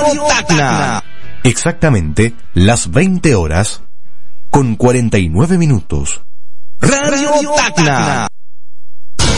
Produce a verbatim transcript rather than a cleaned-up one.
Radio Tacna. Exactamente las veinte horas con cuarenta y nueve minutos. Radio Tacna.